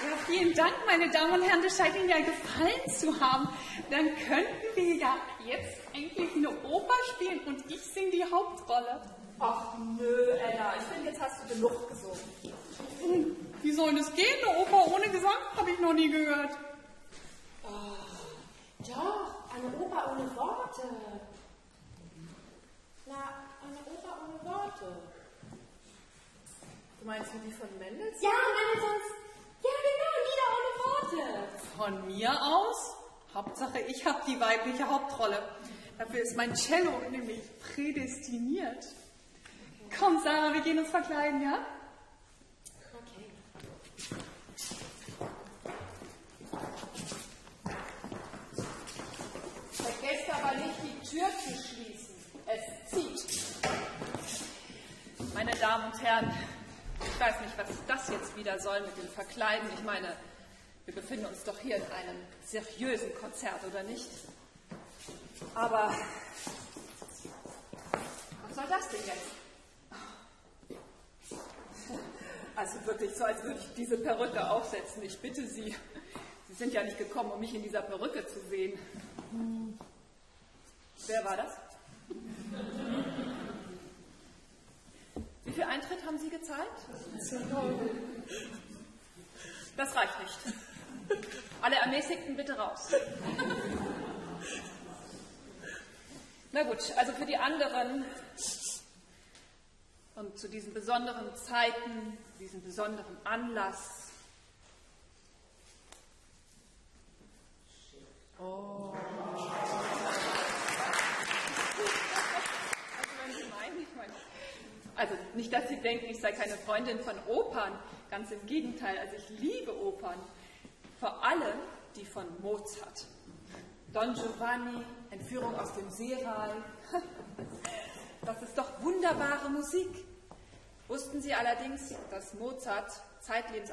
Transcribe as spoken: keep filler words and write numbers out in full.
Ja, vielen Dank, meine Damen und Herren. Das scheint Ihnen ja gefallen zu haben. Dann könnten wir ja jetzt endlich eine Oper spielen und ich singe die Hauptrolle. Ach nö, Ella, ich finde, jetzt hast du genug gesungen. Wie soll das gehen? Eine Oper ohne Gesang habe ich noch nie gehört. Oh, doch, eine Oper ohne Worte. Na, eine Oper ohne Worte. Du meinst wie die von Mendelssohn? Ja, Mendelssohns. Ja, genau, Lieder ohne Worte. Von mir aus? Hauptsache, ich habe die weibliche Hauptrolle. Dafür ist mein Cello nämlich prädestiniert. Komm, Sarah, wir gehen uns verkleiden, ja? Okay. Vergesst aber nicht, die Tür zu schließen. Es zieht. Meine Damen und Herren, ich weiß nicht, was das jetzt wieder soll mit dem Verkleiden. Ich meine, wir befinden uns doch hier in einem seriösen Konzert, oder nicht? Aber was soll das denn jetzt? Also wirklich so, als würde ich diese Perücke aufsetzen. Ich bitte Sie, Sie sind ja nicht gekommen, um mich in dieser Perücke zu sehen. Hm. Wer war das? Wie viel Eintritt haben Sie gezahlt? Das reicht nicht. Alle Ermäßigten bitte raus. Na gut, also für die anderen und zu diesen besonderen Zeiten, diesen besonderen Anlass. Oh. Also nicht, dass Sie denken, ich sei keine Freundin von Opern. Ganz im Gegenteil, also ich liebe Opern. Vor allem die von Mozart. Don Giovanni, Entführung aus dem Seeral. Das ist doch wunderbare Musik. Wussten Sie allerdings, dass Mozart zeitlebens